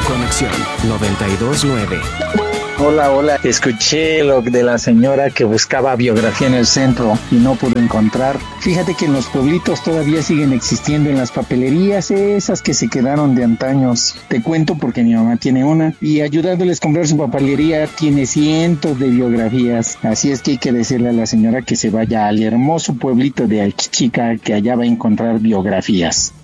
Conexión 929. Hola, escuché lo de la señora que buscaba biografía en el centro y no pudo encontrar. Fíjate que en los pueblitos todavía siguen existiendo en las papelerías esas que se quedaron de antaños. Te cuento porque mi mamá tiene una y ayudándoles a comprar su papelería tiene cientos de biografías. Así es que hay que decirle a la señora que se vaya al hermoso pueblito de Achichica, que allá va a encontrar biografías.